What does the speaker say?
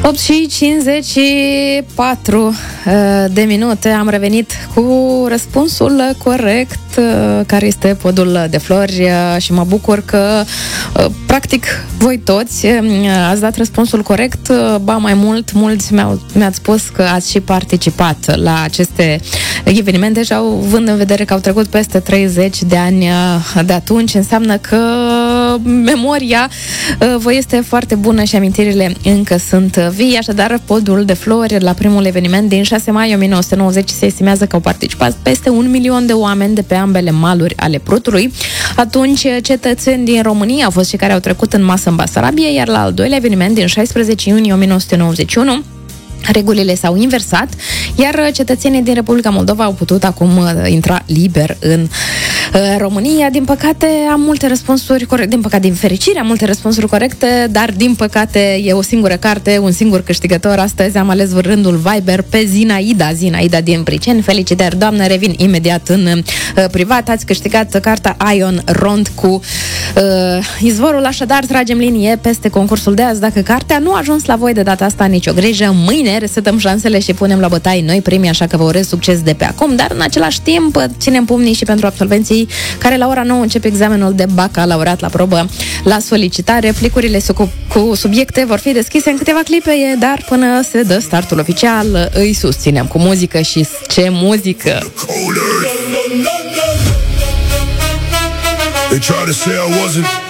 8 și 54 de minute. Am revenit cu răspunsul corect, care este podul de flori, și mă bucur că practic voi toți ați dat răspunsul corect. Ba mai mult, mulți mi-ați spus că ați și participat la aceste evenimente și având în vedere că au trecut peste 30 de ani de atunci, înseamnă că memoria vă este foarte bună și amintirile încă sunt vii. Așadar, podul de flori la primul eveniment din 6 mai 1990 se estimează că au participat peste 1 milion de oameni de pe ambele maluri ale Prutului. Atunci, cetățeni din România au fost cei care au trecut în masă în Basarabie, iar la al doilea eveniment din 16 iunie 1991 regulile s-au inversat, iar cetățenii din Republica Moldova au putut acum intra liber în România. Din păcate am multe răspunsuri corecte, din păcate, din fericire am multe răspunsuri corecte, dar din păcate e o singură carte, un singur câștigător. Astăzi am ales rândul Viber pe Zinaida din Briceni. Felicitări, doamnă, revin imediat în privat. Ați câștigat carta Ion Rond cu izvorul, așadar tragem linie peste concursul de azi. Dacă cartea nu a ajuns la voi de data asta, nicio grijă, mâine resetăm șansele și punem la bătaie noi primii, așa că vă urez succes de pe acum, dar în același timp ținem pumnii și pentru absolvenții care la ora 9 începe examenul de bacalaureat la probă la solicitare. Plicurile cu subiecte vor fi deschise în câteva clipe, dar până se dă startul oficial îi susținem cu muzică. Și ce muzică! They try to say I wasn't